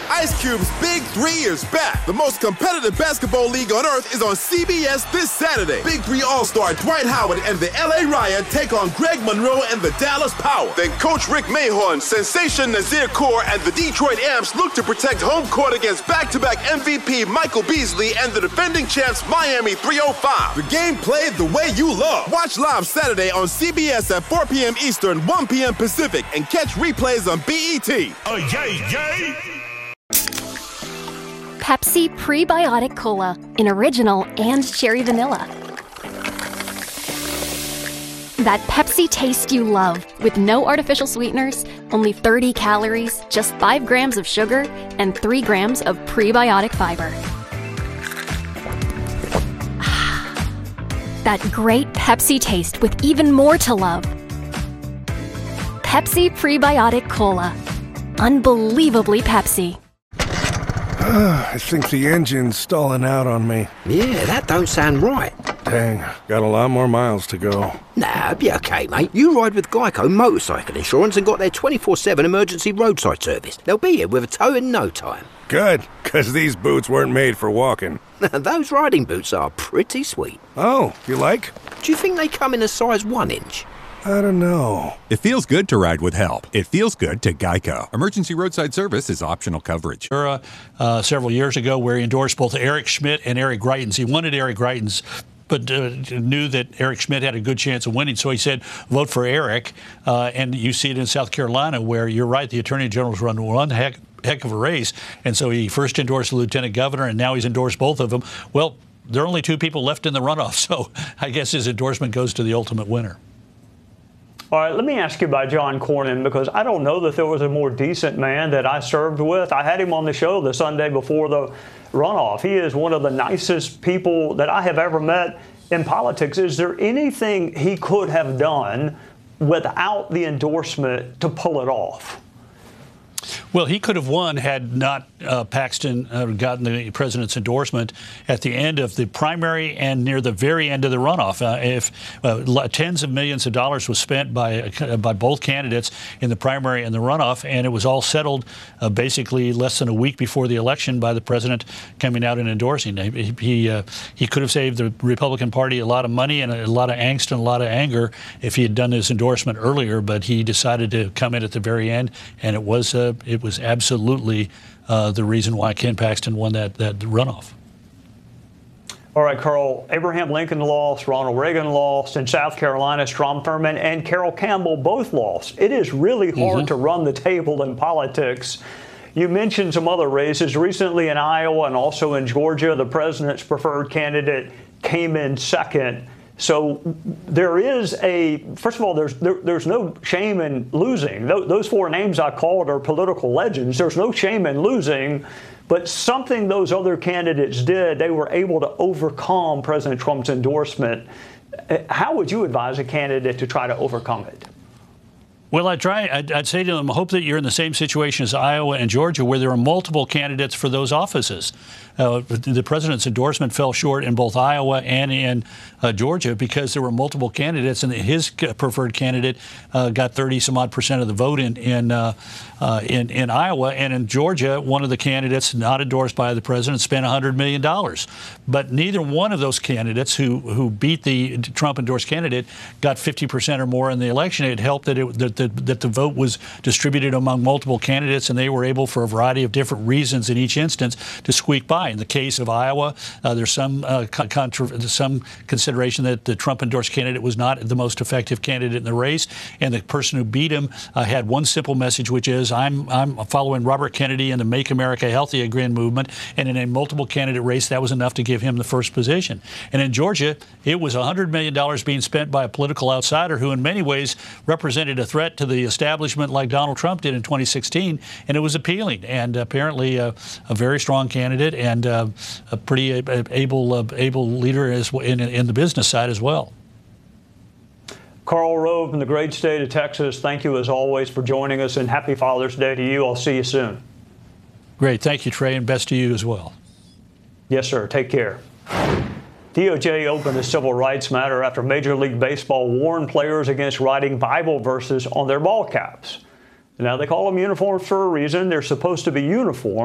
Ice Cube's Big 3 is back. The most competitive basketball league on earth is on CBS this Saturday. Big 3 All-Star Dwight Howard and the LA Riot take on Greg Monroe and the Dallas Power. Then Coach Rick Mahorn, Sensation Nazir Kaur, and the Detroit Amps look to protect home court against back-to-back MVP Michael Beasley and the defending champs Miami 305. The game played the way you love. Watch live Saturday on CBS at 4 p.m. Eastern, 1 p.m. Pacific, and catch replays on BET. Oh, yay! Pepsi Prebiotic Cola in original and cherry vanilla. That Pepsi taste you love with no artificial sweeteners, only 30 calories, just 5 grams of sugar, and 3 grams of prebiotic fiber. That great Pepsi taste with even more to love. Pepsi Prebiotic Cola. Unbelievably Pepsi. I think the engine's stalling out on me. Yeah, that don't sound right. Dang, got a lot more miles to go. Nah, be okay, mate. You ride with Geico Motorcycle Insurance and got their 24/7 emergency roadside service. They'll be here with a tow in no time. Good, because these boots weren't made for walking. Those riding boots are pretty sweet. Oh, you like? Do you think they come in a size 1 inch? I don't know. It feels good to ride with help. It feels good to Geico. Emergency roadside service is optional coverage. Several years ago where he endorsed both Eric Schmidt and Eric Greitens. He wanted Eric Greitens, but knew that Eric Schmidt had a good chance of winning, so he said, vote for Eric. And you see it in South Carolina where, you're right, the Attorney General's run one heck of a race. And so he first endorsed the Lieutenant Governor, and now he's endorsed both of them. Well, there are only 2 people left in the runoff, so I guess his endorsement goes to the ultimate winner. All right, let me ask you about John Cornyn, because I don't know that there was a more decent man that I served with. I had him on the show the Sunday before the runoff. He is one of the nicest people that I have ever met in politics. Is there anything he could have done without the endorsement to pull it off? Well, he could have won had not Paxton gotten the president's endorsement at the end of the primary and near the very end of the runoff. If tens of millions of dollars was spent by both candidates in the primary and the runoff, and it was all settled basically less than a week before the election by the president coming out and endorsing. He could have saved the Republican Party a lot of money and a lot of angst and a lot of anger if he had done his endorsement earlier, but he decided to come in at the very end, and it was absolutely the reason why Ken Paxton won that runoff. All right, Carl, Abraham Lincoln lost, Ronald Reagan lost, in South Carolina, Strom Thurmond and Carol Campbell both lost. It is really hard to run the table in politics. You mentioned some other races. Recently in Iowa and also in Georgia, the president's preferred candidate came in second. So there is first of all, there's no shame in losing. Those 4 names I called are political legends. There's no shame in losing, but something those other candidates did, they were able to overcome President Trump's endorsement. How would you advise a candidate to try to overcome it? Well, I'd say to them, I hope that you're in the same situation as Iowa and Georgia, where there are multiple candidates for those offices. The president's endorsement fell short in both Iowa and in Georgia because there were multiple candidates, and his preferred candidate got 30-some-odd% of the vote in Iowa. And in Georgia, one of the candidates not endorsed by the president spent $100 million. But neither one of those candidates who beat the Trump-endorsed candidate got 50% or more in the election. It helped that the vote was distributed among multiple candidates, and they were able, for a variety of different reasons in each instance, to squeak by. In the case of Iowa, there's some consideration that the Trump-endorsed candidate was not the most effective candidate in the race, and the person who beat him had one simple message, which is, I'm following Robert Kennedy and the Make America Healthy Again movement, and in a multiple candidate race, that was enough to give him the first position. And in Georgia, it was $100 million being spent by a political outsider who in many ways represented a threat to the establishment like Donald Trump did in 2016, and it was appealing. And apparently a very strong candidate and a pretty able leader in the business side as well. Karl Rove from the great state of Texas, thank you as always for joining us, and happy Father's Day to you. I'll see you soon. Great. Thank you, Trey, and best to you as well. Yes, sir. Take care. DOJ opened a civil rights matter after Major League Baseball warned players against writing Bible verses on their ball caps. Now, they call them uniforms for a reason. They're supposed to be uniform.